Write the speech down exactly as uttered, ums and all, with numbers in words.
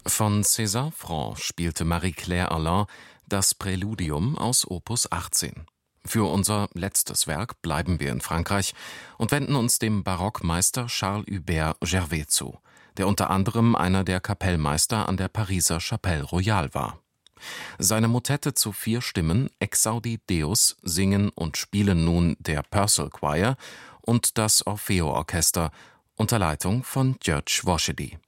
Von César Franck spielte Marie-Claire Alain das Präludium aus Opus achtzehn. Für unser letztes Werk bleiben wir in Frankreich und wenden uns dem Barockmeister Charles-Hubert Gervais zu, der unter anderem einer der Kapellmeister an der Pariser Chapelle Royale war. Seine Motette zu vier Stimmen Exaudi Deus singen und spielen nun der Purcell Choir und das Orfeo Orchester unter Leitung von György Washedy.